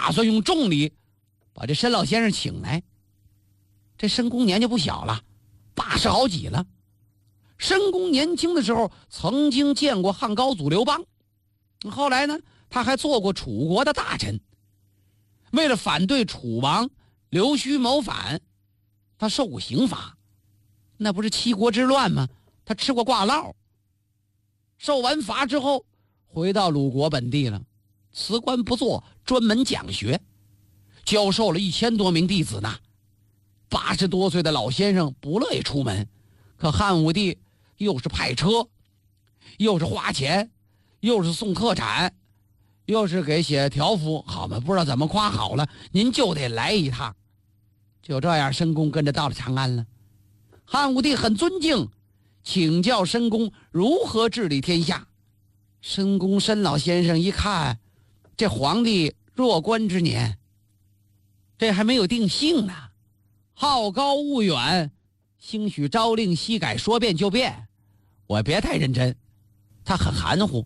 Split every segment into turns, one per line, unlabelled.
打算用重礼把这申老先生请来。这申公年纪不小了，80好几了。申公年轻的时候曾经见过汉高祖刘邦，后来呢他还做过楚国的大臣。为了反对楚王刘须谋反，他受过刑罚，那不是七国之乱吗？他吃过挂烙。受完罚之后回到鲁国本地了，辞官不做，专门讲学，教授了1000多名弟子呢。80多岁的老先生不乐意出门，可汉武帝又是派车，又是花钱，又是送客铲，又是给写条幅，好嘛，不知道怎么夸好了，您就得来一趟。就这样，申公跟着到了长安了。汉武帝很尊敬，请教申公如何治理天下。申公申老先生一看，这皇帝弱冠之年，这还没有定性呢，好高骛远，兴许朝令夕改，说变就变，我别太认真。他很含糊，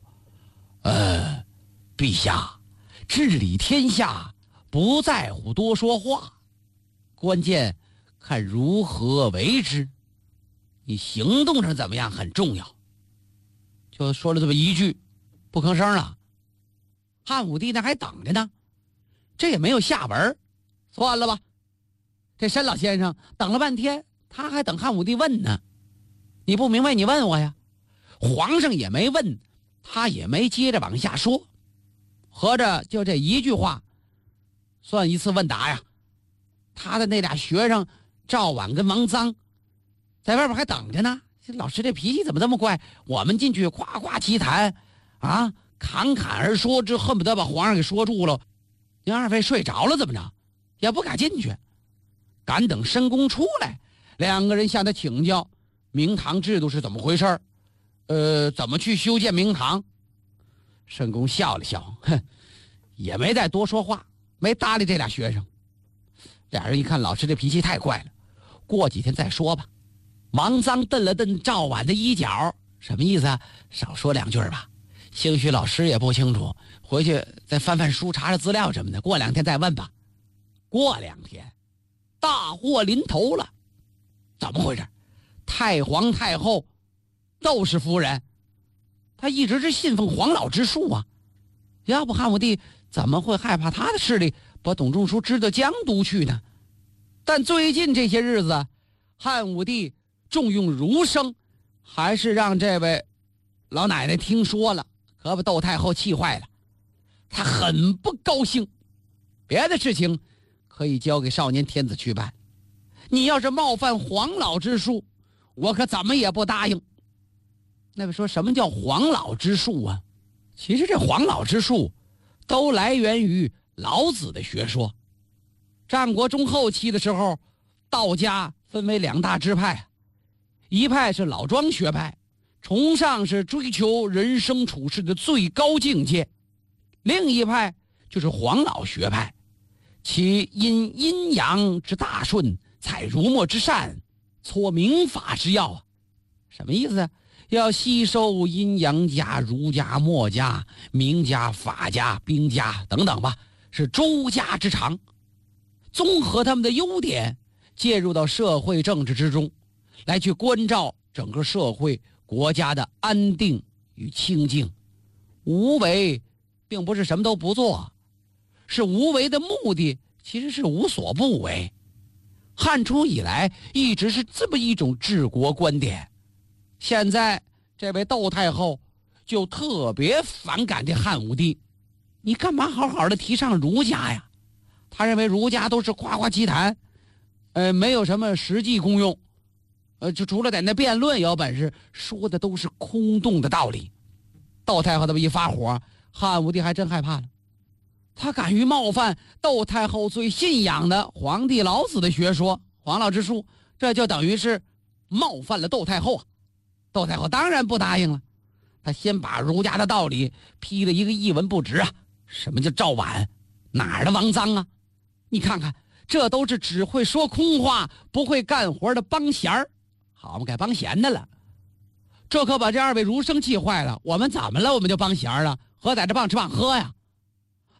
陛下，治理天下不在乎多说话，关键看如何为之，你行动上怎么样很重要。就说了这么一句，不吭声了。汉武帝那还等着呢，这也没有下文，算了吧。这申老先生等了半天，他还等汉武帝问呢。你不明白你问我呀。皇上也没问，他也没接着往下说，合着就这一句话算一次问答呀。他的那俩学生赵婉跟王臧在外边还等着呢。老师这脾气怎么这么怪？我们进去夸夸其谈啊，侃侃而说，这恨不得把皇上给说住了。您二位睡着了怎么着？也不敢进去，敢等申公出来，两个人向他请教明堂制度是怎么回事，怎么去修建明堂。申公笑了笑，也没再多说话，没搭理这俩学生。俩人一看老师这脾气太怪了，过几天再说吧。王臧瞪了瞪赵婉的衣角，什么意思啊？少说两句吧，兴许老师也不清楚，回去再翻翻书，查查资料什么的，过2天再问吧。过2天大祸临头了。怎么回事？太皇太后窦氏夫人，她一直是信奉黄老之术啊，要不汉武帝怎么会害怕她的势力把董仲舒支到江都去呢？但最近这些日子，汉武帝重用儒生，还是让这位老奶奶听说了，可把窦太后气坏了。她很不高兴，别的事情可以交给少年天子去办，你要是冒犯黄老之术，我可怎么也不答应。那位说什么叫黄老之术啊？其实这黄老之术都来源于老子的学说。战国中后期的时候，道家分为2大支派，一派是老庄学派，崇尚是追求人生处事的最高境界；另一派就是黄老学派，其因阴阳之大顺，采儒墨之善，撮明法之要。什么意思？要吸收阴阳家、儒家、墨家、名家、法家、兵家等等吧，是诸家之长，综合他们的优点，介入到社会政治之中，来去关照整个社会国家的安定与清静。无为并不是什么都不做，是无为的目的其实是无所不为。汉初以来一直是这么一种治国观点。现在这位窦太后就特别反感这汉武帝，你干嘛好好的提倡儒家呀？他认为儒家都是夸夸其谈，没有什么实际功用，就除了在那辩论有本事，说的都是空洞的道理。窦太后这么一发火，汉武帝还真害怕了。他敢于冒犯窦太后最信仰的皇帝老子的学说黄老之术，这就等于是冒犯了窦太后啊。窦太后当然不答应了，他先把儒家的道理批了一个一文不值啊。什么叫赵婉？哪儿的王臧啊？你看看，这都是只会说空话不会干活的帮闲儿，好嘛，改帮闲的了。这可把这2位儒生气坏了。我们怎么了？我们就帮闲儿了？何在这棒吃棒喝呀？